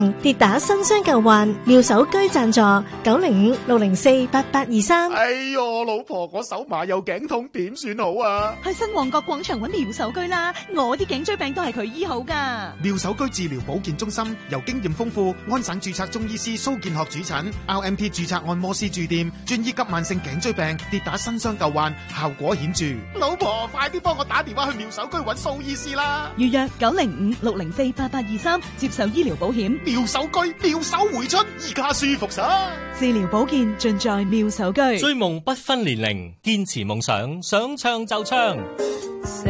跌打新傷舊患，妙手居贊助905-604-8823。 哎喲，老婆，我手麻又頸痛，點算好啊？ 去新旺角廣場揾妙手居啦，我啲頸椎病都係佢醫好噶。 妙手居治療保健中心由經驗豐富、安省註冊中醫師蘇建學主診 ，RMT 註冊按摩師駐店，專醫急慢性頸椎病、跌打新傷舊患，效果顯著。老婆，快啲幫我打電話去妙手居揾蘇醫師啦！ 預約905-604-8823，接受醫療保險。 妙手居，妙手回春，而家舒服晒。 治療保健盡在妙手居。 追夢不分年齡，堅持夢想，想唱就唱。